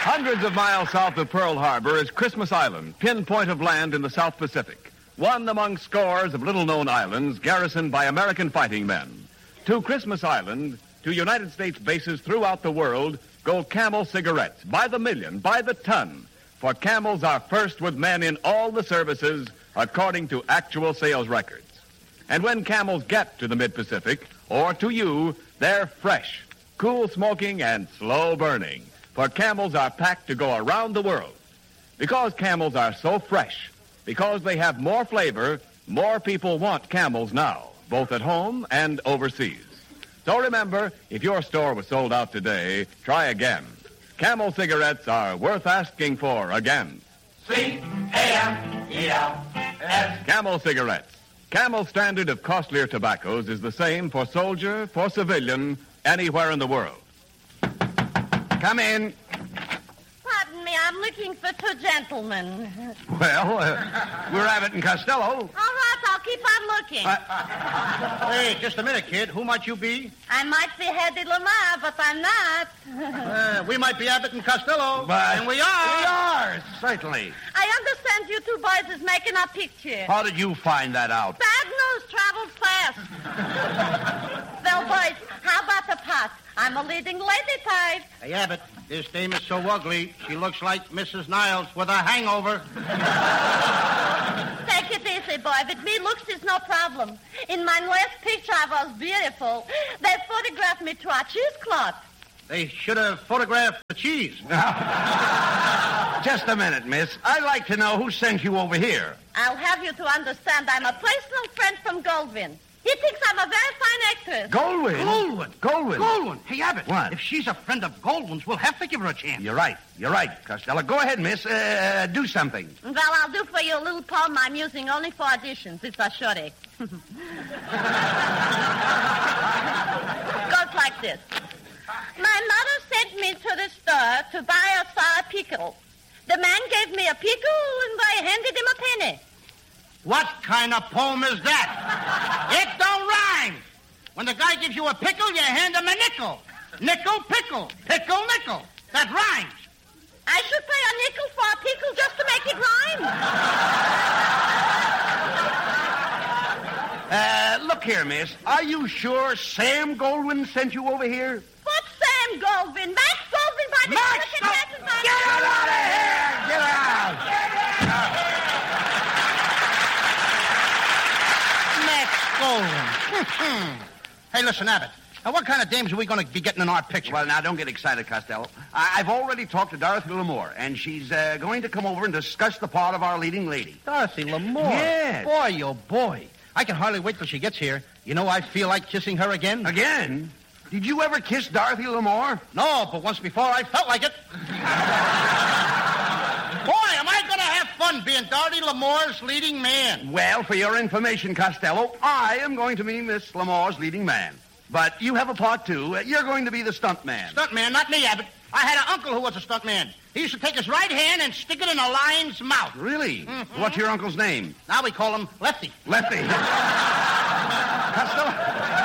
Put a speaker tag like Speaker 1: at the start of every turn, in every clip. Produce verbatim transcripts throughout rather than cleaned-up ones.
Speaker 1: Hundreds of miles south of Pearl Harbor is Christmas Island, pinpoint of land in the South Pacific. One among scores of little-known islands garrisoned by American fighting men. To Christmas Island, to United States bases throughout the world, go Camel cigarettes, by the million, by the ton. For Camels are first with men in all the services, according to actual sales records. And when Camels get to the mid-Pacific, or to you, they're fresh, cool smoking, and slow burning. For Camels are packed to go around the world. Because Camels are so fresh, because they have more flavor, more people want Camels now, both at home and overseas. So remember, if your store was sold out today, try again. Camel cigarettes are worth asking for again.
Speaker 2: C A M E L S.
Speaker 1: Camel cigarettes. Camel's standard of costlier tobaccos is the same for soldier, for civilian, anywhere in the world. Come in.
Speaker 3: Pardon me, I'm looking for two gentlemen.
Speaker 1: Well, uh, we're Abbott and Costello.
Speaker 3: All right, I'll keep on looking.
Speaker 4: Uh, hey, just a minute, kid. Who might you be?
Speaker 3: I might be Hedy Lamarr, but I'm not.
Speaker 4: Uh, we might be Abbott and Costello.
Speaker 1: But
Speaker 4: and we are.
Speaker 1: We are, certainly.
Speaker 3: I understand you two boys is making a picture.
Speaker 1: How did you find that out?
Speaker 3: Bad news travels fast. Well, boys, how about the pot? I'm a leading lady type.
Speaker 4: Hey, Abbott, this dame is so ugly, she looks like Missus Niles with a hangover.
Speaker 3: Take it easy, boy. With me, looks is no problem. In my last picture, I was beautiful. They photographed me to a cheesecloth.
Speaker 4: They should have photographed the cheese.
Speaker 1: Just a minute, miss. I'd like to know who sent you over here.
Speaker 3: I'll have you to understand I'm a personal friend from Goldwyn. He thinks I'm a very fine actress.
Speaker 1: Goldwyn?
Speaker 4: Goldwyn.
Speaker 1: Goldwyn.
Speaker 4: Goldwyn. Hey, Abbott.
Speaker 1: What?
Speaker 4: If she's a friend of Goldwyn's, we'll have to give her a chance.
Speaker 1: You're right. You're right, Costello. Go ahead, miss. Uh, do something.
Speaker 3: Well, I'll do for you a little poem I'm using only for auditions. It's a shorty. Goes like this. My mother sent me to the store to buy a sour pickle. The man gave me a pickle, and I handed him a penny.
Speaker 4: What kind of poem is that? It don't rhyme. When the guy gives you a pickle, you hand him a nickel. Nickel, pickle. Pickle, nickel. That rhymes.
Speaker 3: I should pay a nickel for a pickle just to make it rhyme.
Speaker 1: Uh, look here, miss. Are you sure Sam Goldwyn sent you over here?
Speaker 3: What's Sam Goldwyn? Max Goldwyn by the
Speaker 1: Max!
Speaker 3: American Latin.
Speaker 1: Get out of here! Get out! Get out!
Speaker 4: Goldwyn. Hey, listen, Abbott. Now, what kind of dames are we going to be getting in our picture?
Speaker 1: Well, now, don't get excited, Costello. I- I've already talked to Dorothy Lamour, and she's uh, going to come over and discuss the part of our leading lady.
Speaker 4: Dorothy Lamour?
Speaker 1: Yes.
Speaker 4: Boy, oh, boy. I can hardly wait till she gets here. You know, I feel like kissing her again.
Speaker 1: Again? Did you ever kiss Dorothy Lamour?
Speaker 4: No, but once before I felt like it. Boy, am I going to have fun being Dorothy Lamour's leading man.
Speaker 1: Well, for your information, Costello, I am going to be Miss Lamour's leading man. But you have a part, too. Uh, you're going to be the stunt man.
Speaker 4: Stunt man, not me, Abbott. I had an uncle who was a stunt man. He used to take his right hand and stick it in a lion's mouth.
Speaker 1: Really?
Speaker 4: Mm-hmm.
Speaker 1: What's your uncle's name?
Speaker 4: Now we call him Lefty.
Speaker 1: Lefty. Costello?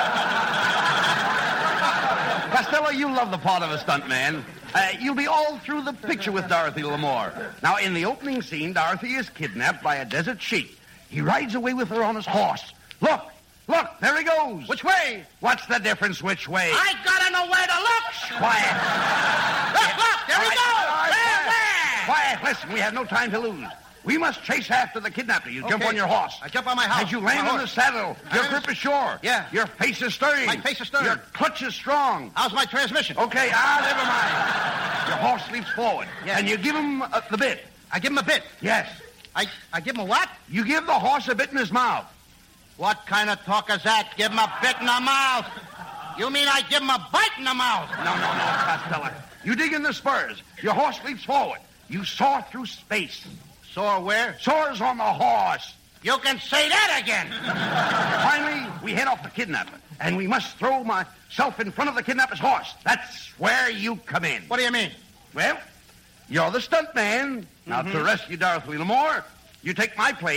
Speaker 1: Costello, you love the part of a stunt man. Uh, you'll be all through the picture with Dorothy Lamour. Now, in the opening scene, Dorothy is kidnapped by a desert sheik. He rides away with her on his horse. Look! Look! There he goes!
Speaker 4: Which way?
Speaker 1: What's the difference which way?
Speaker 4: I gotta know where to look!
Speaker 1: Quiet!
Speaker 4: Look, look! There
Speaker 1: All
Speaker 4: he
Speaker 1: right,
Speaker 4: goes!
Speaker 1: all right,
Speaker 4: Where,
Speaker 1: quiet.
Speaker 4: where?
Speaker 1: Quiet! Listen, we have no time to lose. We must chase after the kidnapper. You jump
Speaker 4: Okay.
Speaker 1: on your horse.
Speaker 4: I jump on my horse.
Speaker 1: As you land
Speaker 4: My
Speaker 1: on the
Speaker 4: horse.
Speaker 1: saddle, your
Speaker 4: Uh-huh.
Speaker 1: grip is sure.
Speaker 4: Yeah.
Speaker 1: Your face is sturdy.
Speaker 4: My face is sturdy.
Speaker 1: Your clutch is strong.
Speaker 4: How's my transmission?
Speaker 1: Okay, ah, never mind. Your horse leaps forward.
Speaker 4: Yeah.
Speaker 1: And you give him uh, the bit.
Speaker 4: I give him a bit.
Speaker 1: Yes.
Speaker 4: I, I give him a what?
Speaker 1: You give the horse a bit in his mouth.
Speaker 4: What kind of talk is that? Give him a bit in the mouth. You mean I give him a bite in the mouth?
Speaker 1: No, no, no, Costello. You dig in the spurs. Your horse leaps forward. You soar through space.
Speaker 4: Soar where?
Speaker 1: Soars on the horse.
Speaker 4: You can say that again.
Speaker 1: Finally, we head off the kidnapper. And we must throw myself in front of the kidnapper's horse. That's where you come in.
Speaker 4: What do you mean?
Speaker 1: Well, you're the stunt man. Now,
Speaker 4: Mhm.
Speaker 1: to rescue Dorothy Lamour, you take my place,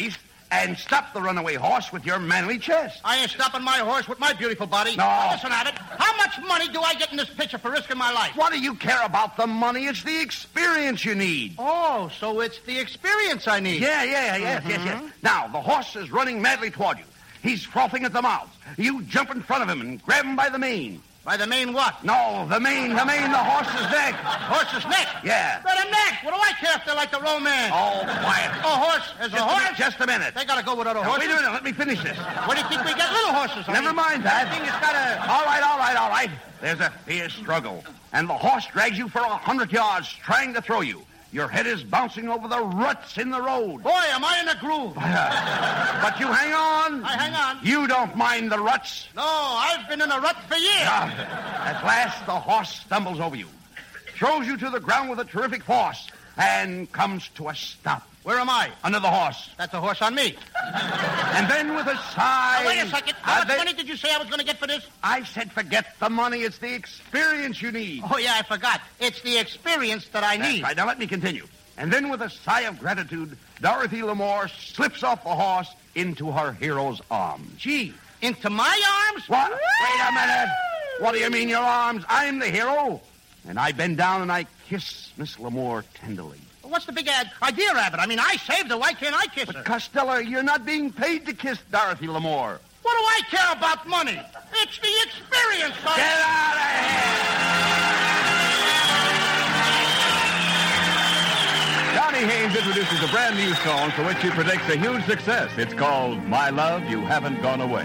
Speaker 5: and stop the runaway horse with your manly chest.
Speaker 4: I ain't stopping my horse with my beautiful body.
Speaker 5: No.
Speaker 4: Now, listen, Abbott. How much money do I get in this picture for risking my life?
Speaker 5: What do you care about the money? It's the experience you need.
Speaker 4: Oh, so it's the experience I need.
Speaker 5: Yeah, yeah, yes,
Speaker 4: Mm-hmm.
Speaker 5: yes, yes. Now, the horse is running madly toward you. He's frothing at the mouth. You jump in front of him and grab him by the mane.
Speaker 4: By the mane what?
Speaker 5: No, the mane, the mane, the horse's neck.
Speaker 4: Horse's neck?
Speaker 5: Yeah.
Speaker 4: But a neck. What do I care if they're like the romance?
Speaker 5: Oh, quiet.
Speaker 4: A horse. As a
Speaker 5: Just
Speaker 4: horse?
Speaker 5: minute, just a minute.
Speaker 4: They gotta go without a
Speaker 5: Now,
Speaker 4: horse.
Speaker 5: wait a minute. Let me finish this.
Speaker 4: What do you think we get little horses? I
Speaker 5: Never
Speaker 4: mean,
Speaker 5: mind that.
Speaker 4: I think it's gotta...
Speaker 5: All right, all right, all right. There's a fierce struggle. And the horse drags you for a hundred yards, trying to throw you. Your head is bouncing over the ruts in the road.
Speaker 4: Boy, am I in a groove.
Speaker 5: But you hang on.
Speaker 4: I hang on.
Speaker 5: You don't mind the ruts.
Speaker 4: No, I've been in a rut for years.
Speaker 5: Ah, at last, the horse stumbles over you, throws you to the ground with a terrific force, and comes to a stop.
Speaker 4: Where am I?
Speaker 5: Under the horse.
Speaker 4: That's a horse on me.
Speaker 5: And then with a sigh...
Speaker 4: Now, wait a second. How
Speaker 5: Uh,
Speaker 4: much
Speaker 5: they-
Speaker 4: money did you say I was going to get for this?
Speaker 5: I said forget the money. It's the experience you need.
Speaker 4: Oh, yeah, I forgot. It's the experience that I
Speaker 5: That's
Speaker 4: need.
Speaker 5: right. Now, let me continue. And then with a sigh of gratitude, Dorothy L'Amour slips off the horse into her hero's arms.
Speaker 4: Gee, into my arms?
Speaker 5: What? Wait a minute. What do you mean, your arms? I'm the hero. And I bend down and I kiss Miss L'Amour tenderly.
Speaker 4: What's the big ad- idea, Rabbit? I mean, I saved her. Why can't I kiss her?
Speaker 5: But, Costello, you're not being paid to kiss Dorothy L'Amour.
Speaker 4: What do I care about money? It's the experience. I-
Speaker 5: Get out of here!
Speaker 1: Johnny Haynes introduces a brand new song for which he predicts a huge success. It's called My Love, You Haven't Gone Away.